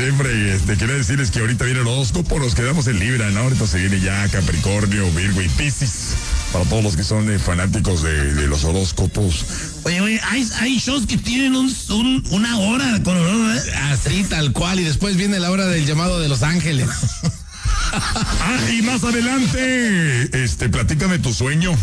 siempre, quería decirles que ahorita viene el horóscopo, nos quedamos en Libra, ¿no? Ahorita se viene ya Capricornio, Virgo y Piscis, para todos los que son fanáticos de los horóscopos. Oye, hay shows que tienen una hora con olor, así, tal cual, y después viene la hora del llamado de Los Ángeles. Y más adelante, platícame tu sueño.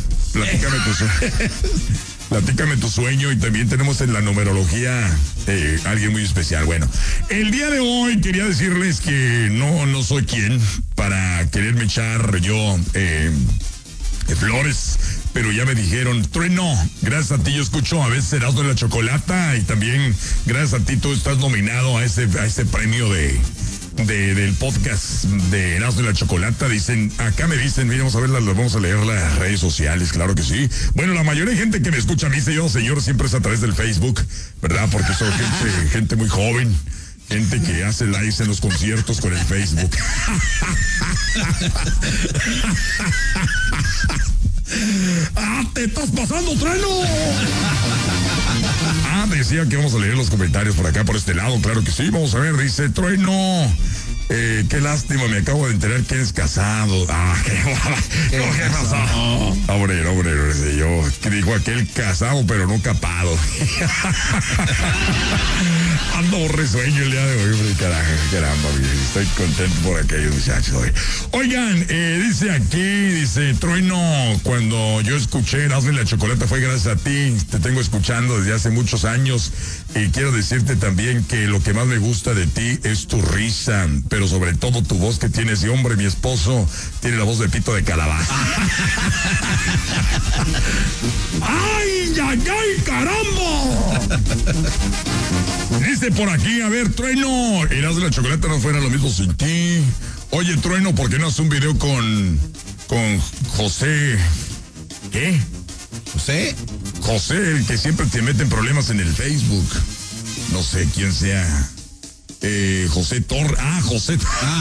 Platícame tu sueño, y también tenemos en la numerología alguien muy especial. Bueno, el día de hoy quería decirles que no soy quien para quererme echar yo flores, pero ya me dijeron, Trueno, gracias a ti yo escucho a veces Erasmo de la Chocolata, y también gracias a ti tú estás nominado a ese premio del podcast de Erasmo de la Chocolata. Dicen, acá me dicen, vamos a leer las redes sociales, claro que sí. Bueno, la mayoría de gente que me escucha a mí, señor, siempre es a través del Facebook, ¿verdad? Porque soy gente muy joven, gente que hace lives en los conciertos con el Facebook. ¡Te estás pasando, Trueno! Decía que vamos a leer los comentarios por acá, por este lado, claro que sí. Vamos a ver, dice Trueno, qué lástima, me acabo de enterar que eres casado. ¿Qué pasó? Hombre, yo que dijo aquel casado, pero no capado. Ando risueño el día de hoy, hombre, caramba, estoy contento por aquellos muchachos hoy. Oigan, dice Trueno, cuando yo escuché Erasmo de la Chocolata fue gracias a ti, te tengo escuchando desde hace muchos años, y quiero decirte también que lo que más me gusta de ti es tu risa, pero sobre todo tu voz que tienes, y hombre, mi esposo tiene la voz de pito de calabaza. ¡Ay, caramba! Dice por aquí, a ver, Trueno, Erasmo de la Chocolata no fuera lo mismo sin ti. Oye, Trueno, ¿por qué no haces un video con José? ¿Qué? José, el que siempre te mete en problemas en el Facebook. No sé quién sea. José Torres. José.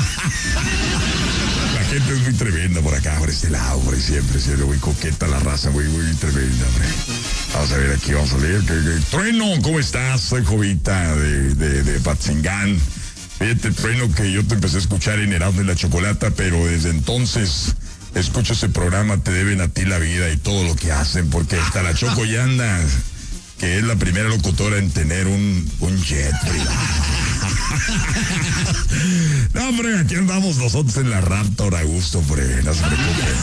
La gente es muy tremenda por acá, por este lado, por ahí siempre muy coqueta la raza, muy tremenda, hombre. Vamos a ver aquí, vamos a leer. Trueno, ¿cómo estás? Soy Jovita de Patzingán. Fíjate, Trueno, que yo te empecé a escuchar en Erasmo de la Chocolata, pero desde entonces escucho ese programa, te deben a ti la vida y todo lo que hacen, porque hasta la Choco ya anda, que es la primera locutora en tener un jet privado. No, hombre, aquí andamos nosotros en la Raptor a gusto, hombre, no se preocupen.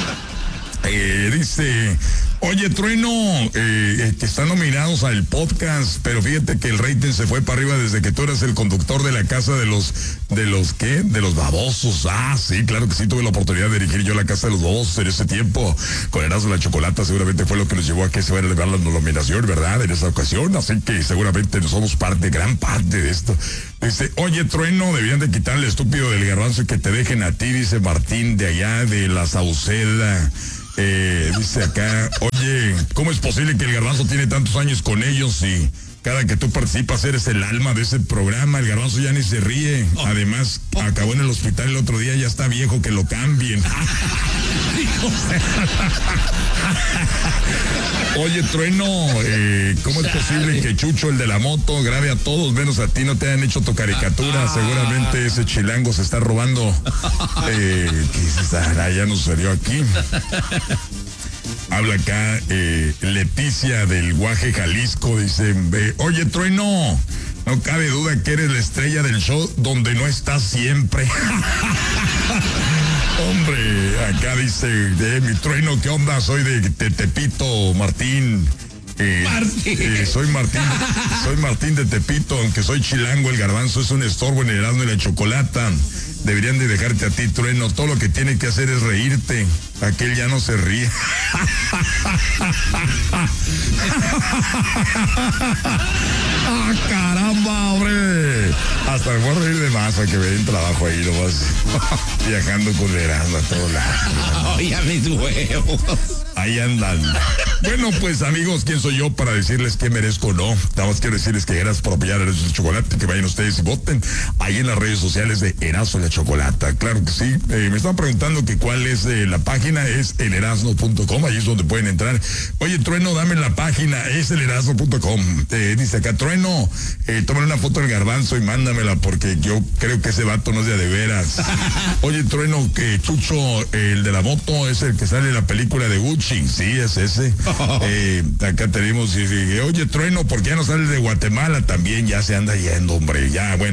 Dice, oye, Trueno, que están nominados al podcast, pero fíjate que el rating se fue para arriba desde que tú eras el conductor de la casa de los babosos. Sí, claro que sí, tuve la oportunidad de dirigir yo la casa de los babosos en ese tiempo. Con Erasmo de la Chocolata seguramente fue lo que nos llevó a que se fuera a elevar la nominación, ¿verdad? En esa ocasión, así que seguramente somos gran parte de esto. Dice, oye, Trueno, deberían de quitarle estúpido del Garbanzo y que te dejen a ti, dice Martín de allá de la Sauceda. Dice acá, oye, ¿cómo es posible que el Garbanzo tiene tantos años con ellos y cada que tú participas eres el alma de ese programa? El Garbanzo ya ni se ríe. Además, acabó en el hospital el otro día, ya está viejo, que lo cambien. Oye, Trueno, ¿cómo es posible que Chucho, el de la moto, grabe a todos menos a ti? No te han hecho tu caricatura. Seguramente ese chilango se está robando. Ya nos salió aquí. Habla acá Leticia del Guaje, Jalisco, dice, oye, Trueno, no cabe duda que eres la estrella del show donde no estás siempre. Hombre, acá dice, mi Trueno, ¿qué onda? Soy de Tepito, Martín. Soy Martín de Tepito, aunque soy chilango, el Garbanzo es un estorbo en el Erasmo de la Chocolata. Deberían de dejarte a ti, Trueno. Todo lo que tiene que hacer es reírte. Aquel ya no se ríe. ¡Caramba, hombre! Hasta me voy a reír de más para que me den trabajo ahí nomás. Viajando con el Erasmo a todos lados. ¡Ay, a mis huevos! Ahí andan. Bueno, pues amigos, ¿quién soy yo para decirles qué merezco o no? Nada más quiero decirles que gracias por apoyar a Erasmo y la Chocolata, que vayan ustedes y voten ahí en las redes sociales de Erasmo y la Chocolata. Claro que sí. Me están preguntando que cuál es la página, es elerasno.com, ahí es donde pueden entrar. Oye, Trueno, dame la página, es elerasno.com. Dice acá, Trueno, tómale una foto del garbanzo y mándamela, porque yo creo que ese vato no es de veras. Oye, Trueno, que Chucho, el de la moto, es el que sale en la película de Gucci. Sí, es ese. Acá tenemos, oye, Trueno, ¿por qué ya no sales de Guatemala? También ya se anda yendo, hombre, ya, bueno.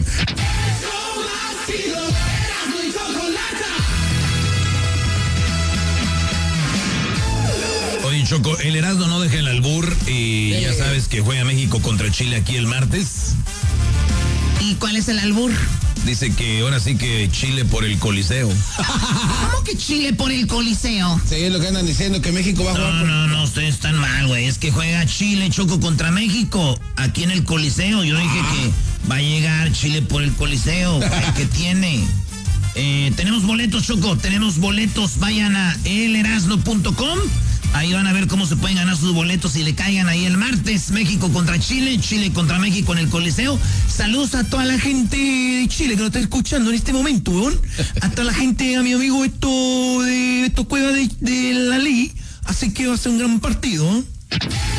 Oye, Choco, el Erasmo no deja el albur y ya sabes que juega México contra Chile aquí el martes. ¿Y cuál es el albur? Dice que ahora sí que Chile por el Coliseo. ¿Cómo que Chile por el Coliseo? Sí, es lo que andan diciendo, que México va a jugar. No, ustedes están mal, güey. Es que juega Chile, Choco, contra México, aquí en el Coliseo. Yo dije que va a llegar Chile por el Coliseo. ¿Qué tiene? Tenemos boletos, Choco, tenemos boletos. Vayan a elerasno.com. Ahí van a ver cómo se pueden ganar sus boletos y le caigan ahí el martes. México contra Chile, Chile contra México en el Coliseo. Saludos a toda la gente de Chile que nos está escuchando en este momento, weón. A toda la gente, a mi amigo Cueva de la Ley. Así que va a ser un gran partido, ¿eh?